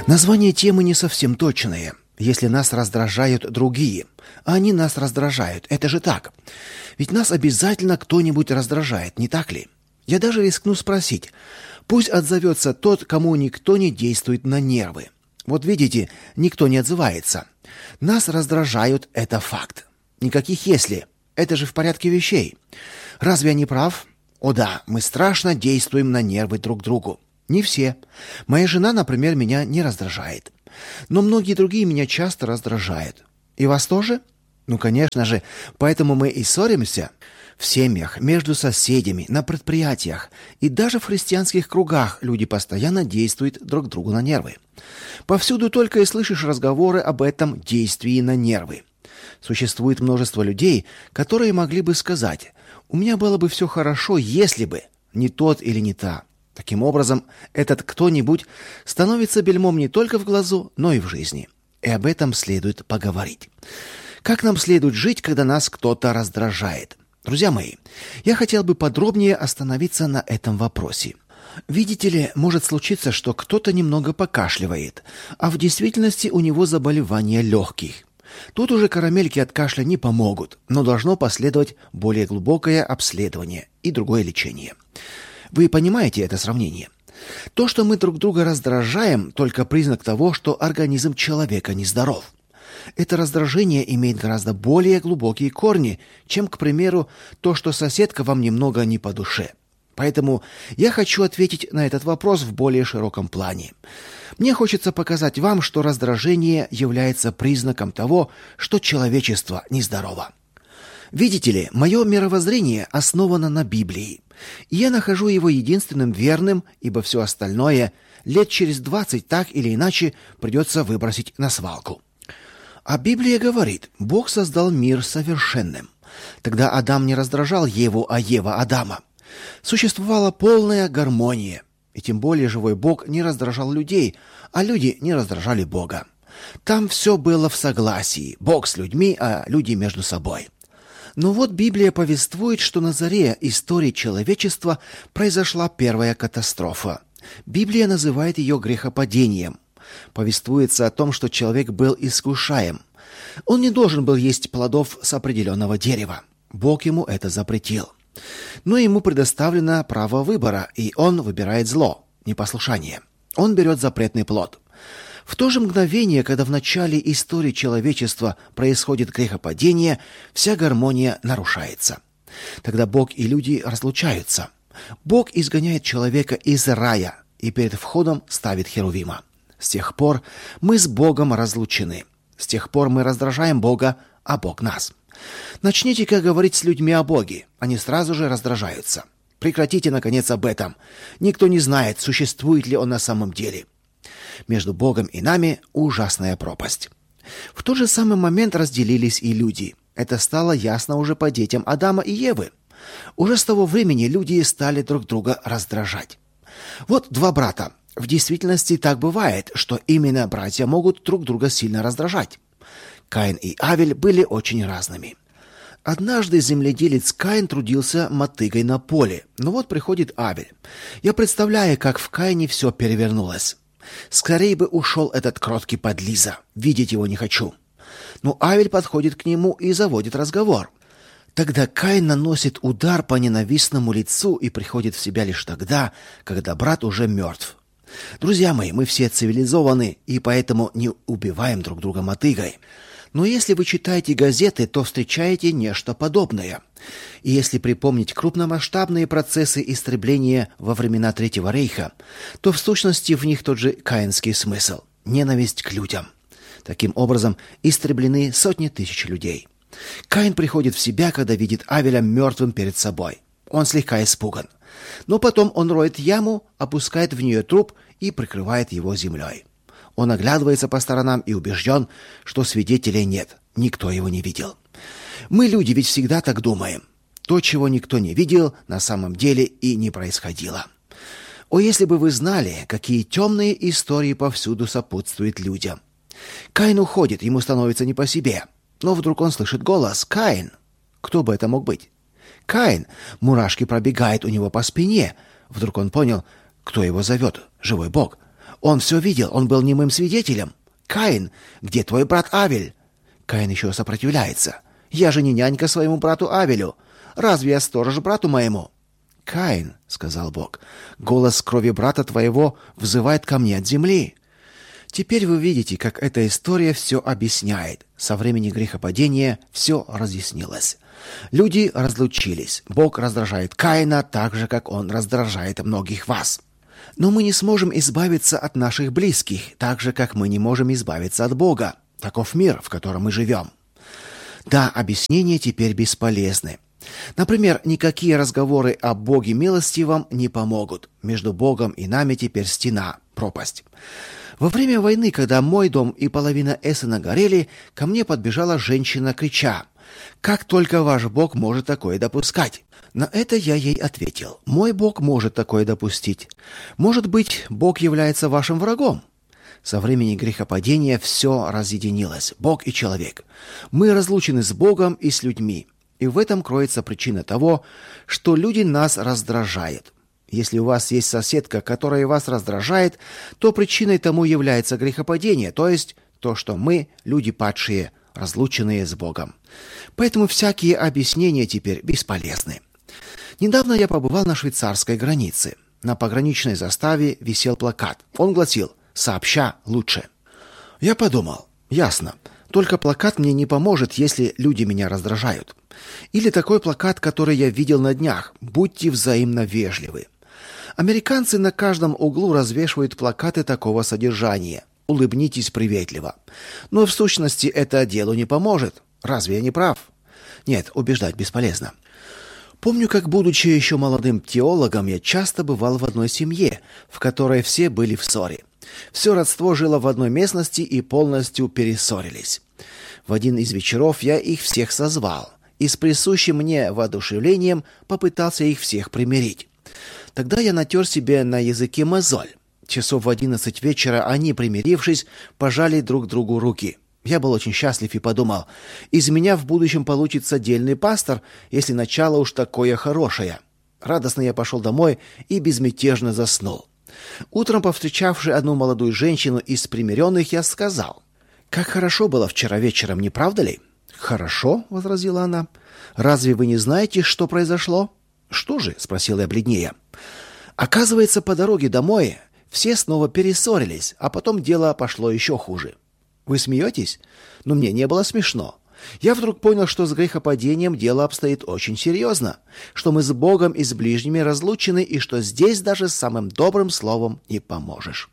Название темы не совсем точное. Если нас раздражают другие, а они нас раздражают, это же так. Ведь нас обязательно кто-нибудь раздражает, не так ли? Я даже рискну спросить. Пусть отзовется тот, кому никто не действует на нервы. Вот видите, никто не отзывается. Нас раздражают, это факт. Никаких «если». Это же в порядке вещей. Разве я не прав? О да, мы страшно действуем на нервы друг другу. Не все. Моя жена, например, меня не раздражает. Но многие другие меня часто раздражают. И вас тоже? Ну, конечно же. Поэтому мы и ссоримся. В семьях, между соседями, на предприятиях и даже в христианских кругах люди постоянно действуют друг другу на нервы. Повсюду только и слышишь разговоры об этом действии на нервы. Существует множество людей, которые могли бы сказать: «У меня было бы все хорошо, если бы не тот или не та». Таким образом, этот кто-нибудь становится бельмом не только в глазу, но и в жизни. И об этом следует поговорить. Как нам следует жить, когда нас кто-то раздражает? Друзья мои, я хотел бы подробнее остановиться на этом вопросе. Видите ли, может случиться, что кто-то немного покашливает, а в действительности у него заболевание легких. Тут уже карамельки от кашля не помогут, но должно последовать более глубокое обследование и другое лечение. Вы понимаете это сравнение? То, что мы друг друга раздражаем, только признак того, что организм человека нездоров. Это раздражение имеет гораздо более глубокие корни, чем, к примеру, то, что соседка вам немного не по душе. Поэтому я хочу ответить на этот вопрос в более широком плане. Мне хочется показать вам, что раздражение является признаком того, что человечество нездорово. Видите ли, мое мировоззрение основано на Библии, и я нахожу его единственным верным, ибо все остальное лет через 20 так или иначе придется выбросить на свалку. А Библия говорит: Бог создал мир совершенным. Тогда Адам не раздражал Еву, а Ева Адама. Существовала полная гармония, и тем более живой Бог не раздражал людей, а люди не раздражали Бога. Там все было в согласии, Бог с людьми, а люди между собой. Но вот Библия повествует, что на заре истории человечества произошла первая катастрофа. Библия называет ее грехопадением. Повествуется о том, что человек был искушаем. Он не должен был есть плодов с определенного дерева. Бог ему это запретил. Но ему предоставлено право выбора, и он выбирает зло, непослушание. Он берет запретный плод. В то же мгновение, когда в начале истории человечества происходит грехопадение, вся гармония нарушается. Тогда Бог и люди разлучаются. Бог изгоняет человека из рая и перед входом ставит херувима. С тех пор мы с Богом разлучены. С тех пор мы раздражаем Бога, а Бог нас. Начните-ка говорить с людьми о Боге. Они сразу же раздражаются. Прекратите, наконец, об этом. Никто не знает, существует ли он на самом деле. Между Богом и нами ужасная пропасть. В тот же самый момент разделились и люди. Это стало ясно уже по детям Адама и Евы. Уже с того времени люди стали друг друга раздражать. Вот два брата. В действительности так бывает, что именно братья могут друг друга сильно раздражать. Каин и Авель были очень разными. Однажды земледелец Каин трудился мотыгой на поле. Но вот приходит Авель. Я представляю, как в Каине все перевернулось. Скорее бы ушел этот кроткий подлиза. Видеть его не хочу. Но Авель подходит к нему и заводит разговор. Тогда Каин наносит удар по ненавистному лицу и приходит в себя лишь тогда, когда брат уже мертв. Друзья мои, мы все цивилизованы и поэтому не убиваем друг друга мотыгой. Но если вы читаете газеты, то встречаете нечто подобное. И если припомнить крупномасштабные процессы истребления во времена Третьего рейха, то в сущности в них тот же каинский смысл – ненависть к людям. Таким образом, истреблены сотни тысяч людей. Каин приходит в себя, когда видит Авеля мертвым перед собой. Он слегка испуган. Но потом он роет яму, опускает в нее труп и прикрывает его землей. Он оглядывается по сторонам и убежден, что свидетелей нет, никто его не видел. Мы, люди, ведь всегда так думаем. То, чего никто не видел, на самом деле и не происходило. О, если бы вы знали, какие темные истории повсюду сопутствуют людям. Каин уходит, ему становится не по себе. Но вдруг он слышит голос: «Каин!» Кто бы это мог быть? Каин! Мурашки пробегают у него по спине. Вдруг он понял, кто его зовет. Живой Бог. Он все видел, он был немым свидетелем. Каин, где твой брат Авель? Каин еще сопротивляется. Я же не нянька своему брату Авелю. Разве я сторож брату моему? Каин, сказал Бог, голос крови брата твоего взывает ко мне от земли. Теперь вы видите, как эта история все объясняет. Со времени грехопадения все разъяснилось. Люди разлучились. Бог раздражает Каина так же, как он раздражает многих вас. Но мы не сможем избавиться от наших близких, так же, как мы не можем избавиться от Бога. Таков мир, в котором мы живем. Да, объяснения теперь бесполезны. Например, никакие разговоры о Боге милостивом не помогут. Между Богом и нами теперь стена, пропасть. Во время войны, когда мой дом и половина Эссена горели, ко мне подбежала женщина, крича: «Как только ваш Бог может такое допускать?» На это я ей ответил: «Мой Бог может такое допустить. Может быть, Бог является вашим врагом?» Со времени грехопадения все разъединилось, Бог и человек. Мы разлучены с Богом и с людьми. И в этом кроется причина того, что люди нас раздражают. Если у вас есть соседка, которая вас раздражает, то причиной тому является грехопадение, то есть то, что мы, люди падшие, разлученные с Богом. Поэтому всякие объяснения теперь бесполезны. Недавно я побывал на швейцарской границе. На пограничной заставе висел плакат. Он гласил: «Сообща лучше». Я подумал: ясно, только плакат мне не поможет, если люди меня раздражают. Или такой плакат, который я видел на днях: «Будьте взаимно вежливы». Американцы на каждом углу развешивают плакаты такого содержания: «Улыбнитесь приветливо». Но в сущности это делу не поможет. Разве я не прав? Нет, убеждать бесполезно. Помню, как, будучи еще молодым теологом, я часто бывал в одной семье, в которой все были в ссоре. Все родство жило в одной местности и полностью перессорились. В один из вечеров я их всех созвал и с присущим мне воодушевлением попытался их всех примирить. Тогда я натер себе на языке мозоль. Часов в 11 вечера они, примирившись, пожали друг другу руки. Я был очень счастлив и подумал: из меня в будущем получится дельный пастор, если начало уж такое хорошее. Радостно я пошел домой и безмятежно заснул. Утром, повстречавши одну молодую женщину из примиренных, я сказал: «Как хорошо было вчера вечером, не правда ли?» «Хорошо», — возразила она. «Разве вы не знаете, что произошло?» «Что же?» — спросил я бледнее. «Оказывается, по дороге домой все снова перессорились, а потом дело пошло еще хуже». «Вы смеетесь?» Но мне не было смешно. Я вдруг понял, что с грехопадением дело обстоит очень серьезно, что мы с Богом и с ближними разлучены, и что здесь даже самым добрым словом не поможешь.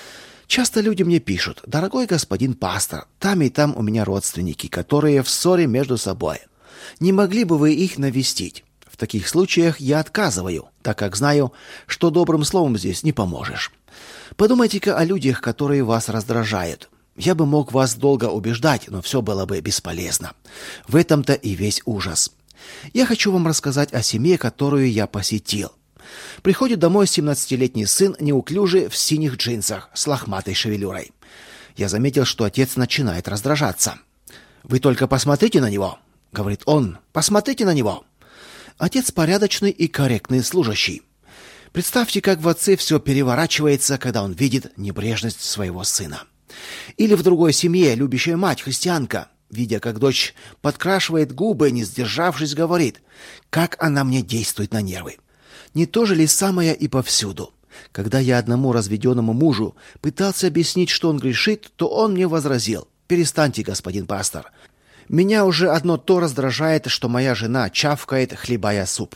Часто люди мне пишут: «Дорогой господин пастор, там и там у меня родственники, которые в ссоре между собой. Не могли бы вы их навестить?» В таких случаях я отказываю, так как знаю, что добрым словом здесь не поможешь. Подумайте-ка о людях, которые вас раздражают. Я бы мог вас долго убеждать, но все было бы бесполезно. В этом-то и весь ужас. Я хочу вам рассказать о семье, которую я посетил. Приходит домой 17-летний сын, неуклюжий, в синих джинсах, с лохматой шевелюрой. Я заметил, что отец начинает раздражаться. «Вы только посмотрите на него», — говорит он, — «посмотрите на него». Отец порядочный и корректный служащий. Представьте, как в отце все переворачивается, когда он видит небрежность своего сына. Или в другой семье любящая мать, христианка, видя, как дочь подкрашивает губы, не сдержавшись, говорит: «Как она мне действует на нервы». Не то же ли самое и повсюду? Когда я одному разведенному мужу пытался объяснить, что он грешит, то он мне возразил: «Перестаньте, господин пастор. Меня уже одно то раздражает, что моя жена чавкает, хлебая суп».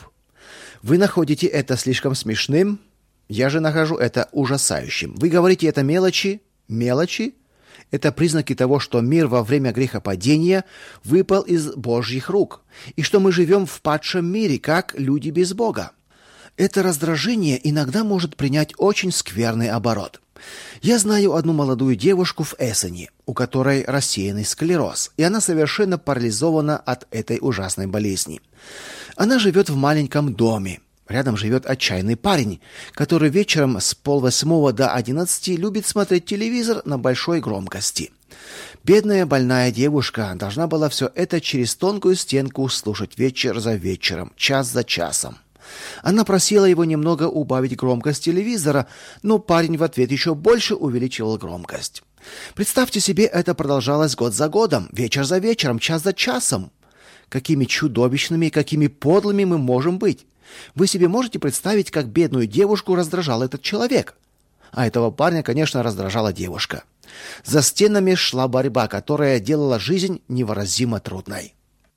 Вы находите это слишком смешным? Я же нахожу это ужасающим. Вы говорите, это мелочи? Мелочи? Это признаки того, что мир во время грехопадения выпал из Божьих рук, и что мы живем в падшем мире, как люди без Бога. Это раздражение иногда может принять очень скверный оборот. Я знаю одну молодую девушку в Эссене, у которой рассеянный склероз, и она совершенно парализована от этой ужасной болезни. Она живет в маленьком доме. Рядом живет отчаянный парень, который вечером с 7:30 до 11 любит смотреть телевизор на большой громкости. Бедная больная девушка должна была все это через тонкую стенку слушать вечер за вечером, час за часом. Она просила его немного убавить громкость телевизора, но парень в ответ еще больше увеличивал громкость. Представьте себе, это продолжалось год за годом, вечер за вечером, час за часом. Какими чудовищными и какими подлыми мы можем быть? Вы себе можете представить, как бедную девушку раздражал этот человек? А этого парня, конечно, раздражала девушка. За стенами шла борьба, которая делала жизнь невыразимо трудной.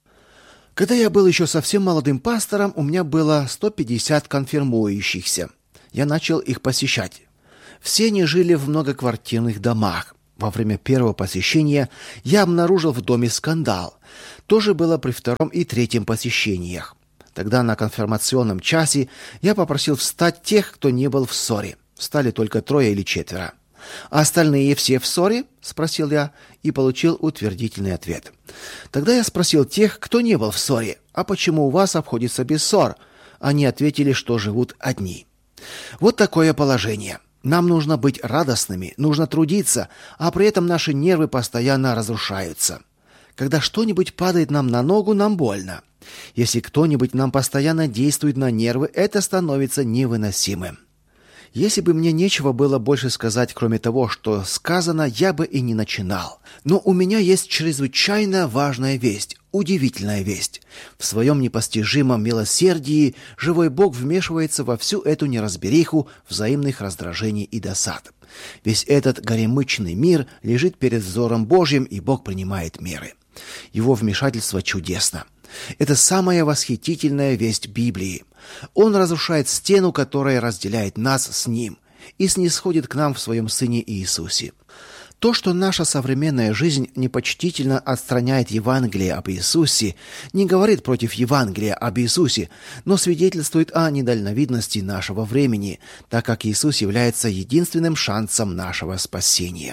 Когда я был еще совсем молодым пастором, у меня было 150 конфирмующихся. Я начал их посещать. Все они жили в многоквартирных домах. Во время первого посещения я обнаружил в доме скандал. То же было при втором и третьем посещениях. Тогда на конфирмационном часе я попросил встать тех, кто не был в ссоре. Встали только 3 или 4. «А остальные все в ссоре?» — спросил я и получил утвердительный ответ. Тогда я спросил тех, кто не был в ссоре: «А почему у вас обходится без ссор?» Они ответили, что живут одни. Вот такое положение. Нам нужно быть радостными, нужно трудиться, а при этом наши нервы постоянно разрушаются. Когда что-нибудь падает нам на ногу, нам больно. Если кто-нибудь нам постоянно действует на нервы, это становится невыносимым. Если бы мне нечего было больше сказать, кроме того, что сказано, я бы и не начинал. Но у меня есть чрезвычайно важная весть, удивительная весть. В своем непостижимом милосердии живой Бог вмешивается во всю эту неразбериху взаимных раздражений и досад. Весь этот горемычный мир лежит перед взором Божьим, и Бог принимает меры. Его вмешательство чудесно. Это самая восхитительная весть Библии. Он разрушает стену, которая разделяет нас с Ним, и снисходит к нам в Своем Сыне Иисусе. То, что наша современная жизнь непочтительно отстраняет Евангелие об Иисусе, не говорит против Евангелия об Иисусе, но свидетельствует о недальновидности нашего времени, так как Иисус является единственным шансом нашего спасения.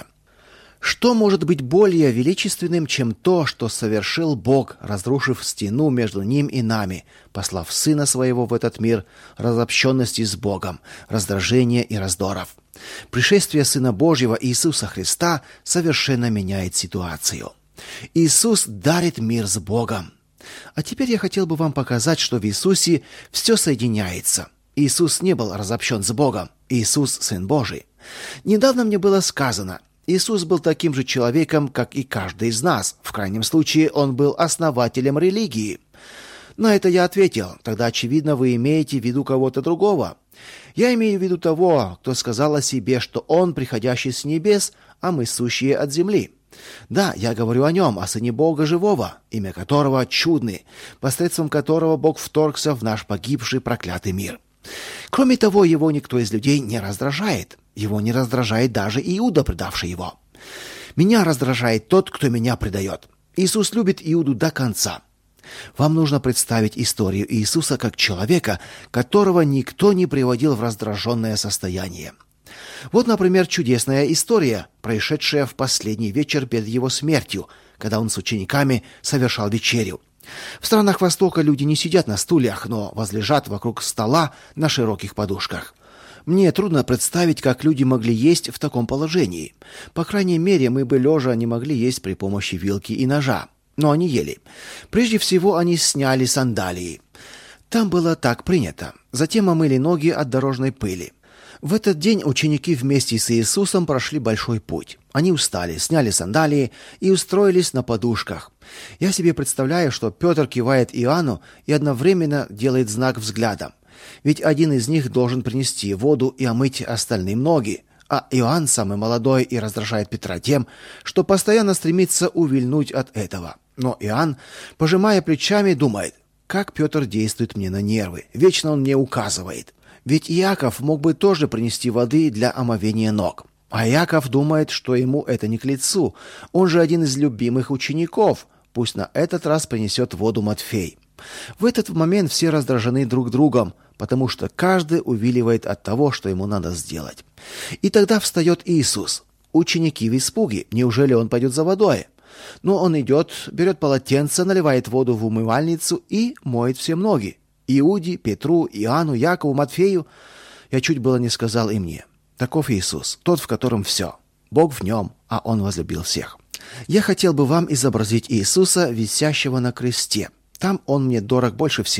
Что может быть более величественным, чем то, что совершил Бог, разрушив стену между Ним и нами, послав Сына Своего в этот мир, разобщенности с Богом, раздражения и раздоров? Пришествие Сына Божьего Иисуса Христа совершенно меняет ситуацию. Иисус дарит мир с Богом. А теперь я хотел бы вам показать, что в Иисусе все соединяется. Иисус не был разобщен с Богом. Иисус – Сын Божий. Недавно мне было сказано: Иисус был таким же человеком, как и каждый из нас. В крайнем случае, Он был основателем религии. На это я ответил: тогда, очевидно, вы имеете в виду кого-то другого. Я имею в виду того, кто сказал о себе, что Он приходящий с небес, а мы сущие от земли. Да, я говорю о Нем, о Сыне Бога Живого, имя которого чудный, посредством которого Бог вторгся в наш погибший проклятый мир. Кроме того, Его никто из людей не раздражает. Его не раздражает даже Иуда, предавший Его. Меня раздражает тот, кто меня предает. Иисус любит Иуду до конца. Вам нужно представить историю Иисуса как человека, которого никто не приводил в раздраженное состояние. Вот, например, чудесная история, происшедшая в последний вечер перед Его смертью, когда Он с учениками совершал вечерю. В странах Востока люди не сидят на стульях, но возлежат вокруг стола на широких подушках. Мне трудно представить, как люди могли есть в таком положении. По крайней мере, мы бы лежа не могли есть при помощи вилки и ножа. Но они ели. Прежде всего, они сняли сандалии. Там было так принято. Затем омыли ноги от дорожной пыли. В этот день ученики вместе с Иисусом прошли большой путь. Они устали, сняли сандалии и устроились на подушках. Я себе представляю, что Петр кивает Иоанну и одновременно делает знак взглядом. Ведь один из них должен принести воду и омыть остальным ноги. А Иоанн самый молодой и раздражает Петра тем, что постоянно стремится увильнуть от этого. Но Иоанн, пожимая плечами, думает: как Петр действует мне на нервы, вечно он мне указывает. Ведь Иаков мог бы тоже принести воды для омовения ног. А Иаков думает, что ему это не к лицу. Он же один из любимых учеников. Пусть на этот раз принесет воду Матфей. В этот момент все раздражены друг другом, потому что каждый увиливает от того, что ему надо сделать. И тогда встает Иисус. Ученики в испуге. Неужели Он пойдет за водой? Но Он идет, берет полотенце, наливает воду в умывальницу и моет всем ноги. Иуде, Петру, Иоанну, Якову, Матфею. Я чуть было не сказал и мне. Таков Иисус, тот, в котором все. Бог в Нем, а Он возлюбил всех. Я хотел бы вам изобразить Иисуса, висящего на кресте. Там Он мне дорог больше всего.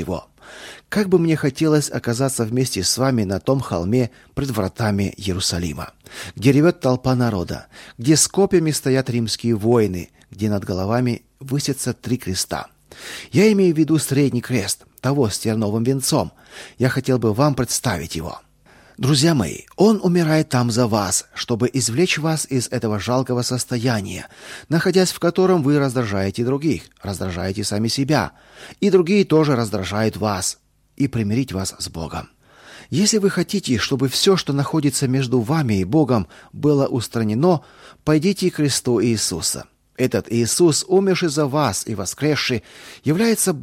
как бы мне хотелось оказаться вместе с вами на том холме пред вратами Иерусалима, где ревет толпа народа, где с копьями стоят римские воины, где над головами высятся 3 креста. Я имею в виду средний крест, того с терновым венцом. Я хотел бы вам представить его. Друзья мои, он умирает там за вас, чтобы извлечь вас из этого жалкого состояния, находясь в котором вы раздражаете других, раздражаете сами себя, и другие тоже раздражают вас, и примирить вас с Богом. Если вы хотите, чтобы все, что находится между вами и Богом, было устранено, пойдите к кресту Иисуса. Этот Иисус, умерший за вас и воскресший, является